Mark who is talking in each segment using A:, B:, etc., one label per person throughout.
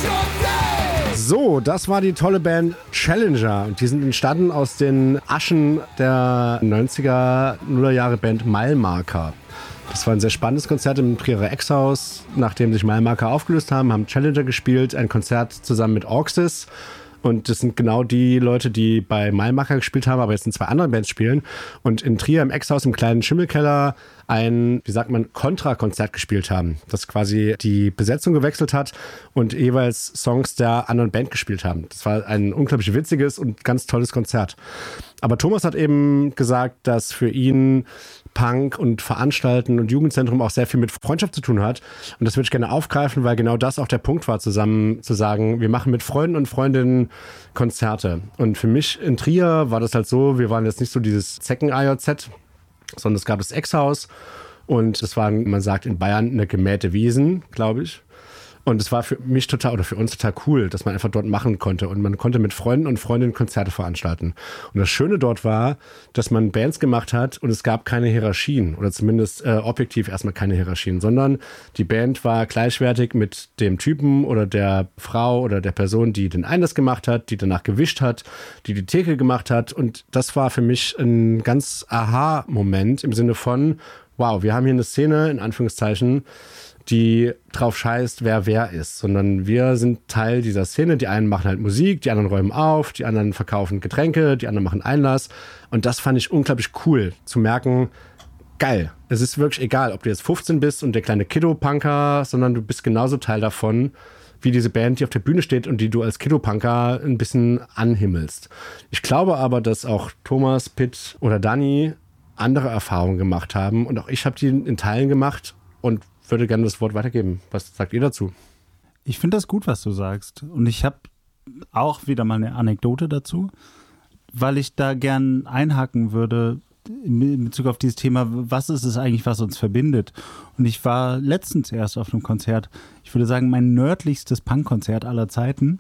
A: So, das war die tolle Band Challenger. Und die sind entstanden aus den Aschen der 90er, 0er Jahre Band Milemarker. Das war ein sehr spannendes Konzert im Trierer Ex-Haus. Nachdem sich Milemarker aufgelöst haben Challenger gespielt. Ein Konzert zusammen mit Orxis. Und das sind genau die Leute, die bei Milemarker gespielt haben, aber jetzt in 2 anderen Bands spielen. Und in Trier im Ex-Haus, im kleinen Schimmelkeller, ein, wie sagt man, Kontrakonzert gespielt haben. Das quasi die Besetzung gewechselt hat und jeweils Songs der anderen Band gespielt haben. Das war ein unglaublich witziges und ganz tolles Konzert. Aber Thomas hat eben gesagt, dass für ihn Punk und Veranstalten und Jugendzentrum auch sehr viel mit Freundschaft zu tun hat. Und das würde ich gerne aufgreifen, weil genau das auch der Punkt war, zusammen zu sagen, wir machen mit Freunden und Freundinnen Konzerte. Und für mich in Trier war das halt so, wir waren jetzt nicht so dieses Zecken-AJZ, sondern es gab das Ex-Haus und es war, man sagt in Bayern, eine gemähte Wiesen, glaube ich. Und es war für mich total, oder für uns total cool, dass man einfach dort machen konnte. Und man konnte mit Freunden und Freundinnen Konzerte veranstalten. Und das Schöne dort war, dass man Bands gemacht hat und es gab keine Hierarchien. Oder zumindest objektiv erstmal keine Hierarchien. Sondern die Band war gleichwertig mit dem Typen oder der Frau oder der Person, die den Einlass gemacht hat, die danach gewischt hat, die die Theke gemacht hat. Und das war für mich ein ganz Aha-Moment im Sinne von, wow, wir haben hier eine Szene, in Anführungszeichen, die drauf scheißt, wer ist, sondern wir sind Teil dieser Szene. Die einen machen halt Musik, die anderen räumen auf, die anderen verkaufen Getränke, die anderen machen Einlass. Und das fand ich unglaublich cool, zu merken, geil. Es ist wirklich egal, ob du jetzt 15 bist und der kleine Kiddo-Punker, sondern du bist genauso Teil davon, wie diese Band, die auf der Bühne steht und die du als Kiddo-Punker ein bisschen anhimmelst. Ich glaube aber, dass auch Thomas, Pitt oder Dani andere Erfahrungen gemacht haben und auch ich habe die in Teilen gemacht und würde gerne das Wort weitergeben. Was sagt ihr dazu?
B: Ich finde das gut, was du sagst. Und ich habe auch wieder mal eine Anekdote dazu, weil ich da gern einhaken würde in Bezug auf dieses Thema, was ist es eigentlich, was uns verbindet? Und ich war letztens erst auf einem Konzert, ich würde sagen, mein nördlichstes Punkkonzert aller Zeiten.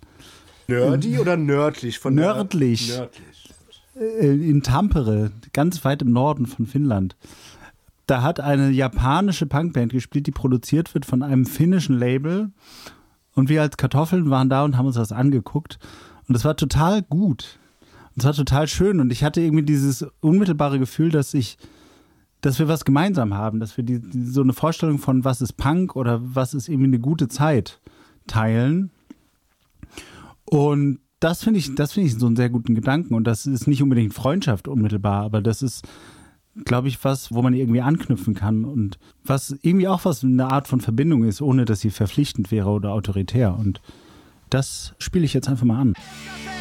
A: Nerdy oder nördlich? Von
B: nördlich. In Tampere, ganz weit im Norden von Finnland. Da hat eine japanische Punkband gespielt, die produziert wird von einem finnischen Label. Und wir als Kartoffeln waren da und haben uns das angeguckt. Und es war total gut. Und es war total schön. Und ich hatte irgendwie dieses unmittelbare Gefühl, dass wir was gemeinsam haben. Dass wir so eine Vorstellung von, was ist Punk oder was ist irgendwie eine gute Zeit teilen. Und das finde ich so einen sehr guten Gedanken. Und das ist nicht unbedingt Freundschaft unmittelbar, aber das ist, glaube ich, was, wo man irgendwie anknüpfen kann und was irgendwie auch was eine Art von Verbindung ist, ohne dass sie verpflichtend wäre oder autoritär. Und das spiele ich jetzt einfach mal an.